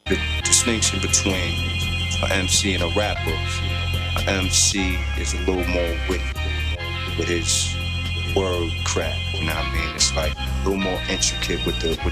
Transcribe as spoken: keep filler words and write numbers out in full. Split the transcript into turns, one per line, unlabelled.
the distinction between an M C and a rapper. An M C is a little more witty with his word craft. You know what I mean? It's like a little more intricate with the with